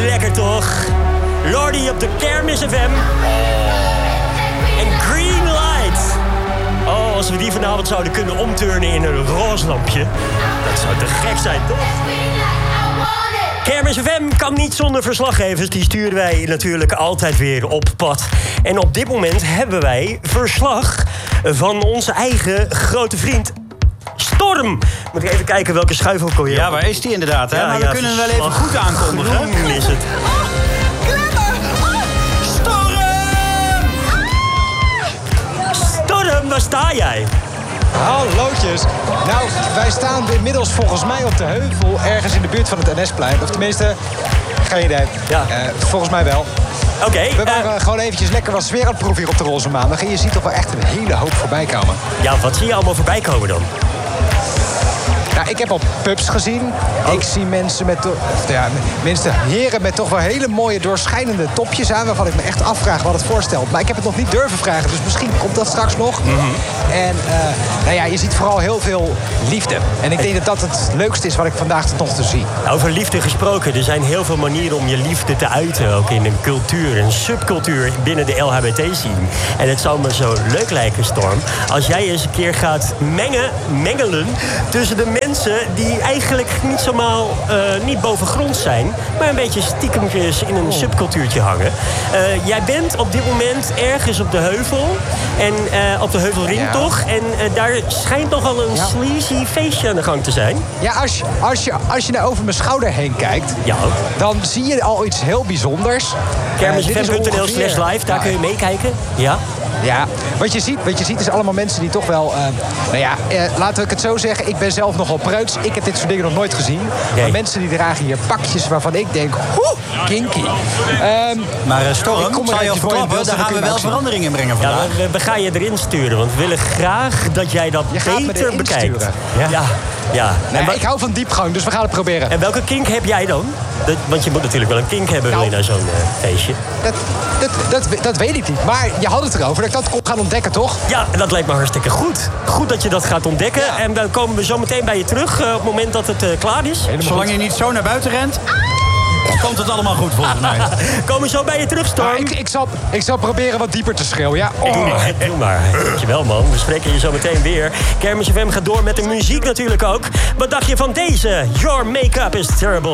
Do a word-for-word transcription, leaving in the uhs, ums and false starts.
lekker toch? Lordi op de Kermis F M. En Green Light. Oh, als we die vanavond zouden kunnen omturnen in een roze lampje. Dat zou te gek zijn, toch? Kermis F M kan niet zonder verslaggevers. Die sturen wij natuurlijk altijd weer op pad. En op dit moment hebben wij verslag van onze eigen grote vriend Storm. Moet ik even kijken welke schuifel je. Ja, waar is die inderdaad? Hè? Ja, maar ja, we kunnen hem wel even goed aankondigen. Groen is het. Storm, waar sta jij? Hallootjes. Nou, wij staan inmiddels volgens mij op de heuvel ergens in de buurt van het N S-plein. Of tenminste, geen idee. Ja. Uh, volgens mij wel. Oké. Okay, we waren uh, gewoon eventjes lekker wat sfeer aan het proeven hier op de Roze Maandag. En je ziet toch wel echt een hele hoop voorbij komen. Ja, wat zie je allemaal voorbij komen dan? Nou, ik heb al pubs gezien. Oh. Ik zie mensen met, ja, mensen, heren met toch wel hele mooie doorschijnende topjes aan, waarvan ik me echt afvraag wat het voorstelt. Maar ik heb het nog niet durven vragen, dus misschien komt dat straks nog. Mm-hmm. En uh, nou ja, je ziet vooral heel veel liefde. En ik denk dat dat het leukste is wat ik vandaag tot nog toe zie. Over liefde gesproken, er zijn heel veel manieren om je liefde te uiten. Ook in een cultuur, een subcultuur binnen de L H B T-scene. En het zou me zo leuk lijken, Storm, als jij eens een keer gaat mengen, mengelen tussen de mensen die eigenlijk niet zomaal uh, niet bovengrond zijn, maar een beetje stiekemjes in een subcultuurtje hangen. Uh, jij bent op dit moment ergens op de heuvel. En uh, op de Heuvelring ja. toch. En uh, daar schijnt nogal een ja. sleazy feestje aan de gang te zijn. Ja, als je, als je, als je nou over mijn schouder heen kijkt, ja. dan zie je al iets heel bijzonders. kermis f m punt n l slash live, daar ja. kun je meekijken. Ja. Ja, wat je ziet, wat je ziet is allemaal mensen die toch wel... Uh, nou ja, uh, laten we het zo zeggen. Ik ben zelf nogal preuts. Ik heb dit soort dingen nog nooit gezien. Nee. Maar mensen die dragen hier pakjes waarvan ik denk... Hoe, kinky. Um, maar uh, Storm, ik zal je al verklappen, daar gaan we wel verandering in brengen vandaag. Ja, we, we gaan je erin sturen. Want we willen graag dat jij dat je beter bekijkt. Ja. ja. ja. Nou, maar, ik hou van diepgang, dus we gaan het proberen. En welke kink heb jij dan? Dat, want je moet natuurlijk wel een kink hebben, nou, wil je naar zo'n uh, feestje. Dat, dat, dat, dat weet ik niet. Maar je had het erover dat ik dat kon gaan ontdekken, toch? Ja, dat lijkt me hartstikke goed. Goed dat je dat gaat ontdekken. Ja. En dan komen we zo meteen bij je terug uh, op het moment dat het uh, klaar is. Helemaal Zolang goed. Je niet zo naar buiten rent... komt het allemaal goed volgens mij. Komen we zo bij je terug, Storm? Nou, ik, ik, zal, ik zal proberen wat dieper te schreeuwen, ja? Oh. Doe maar, doe maar. Dankjewel, man. We spreken je zo meteen weer. Kermis F M gaat door met de muziek natuurlijk ook. Wat dacht je van deze? Your Makeup is Terrible.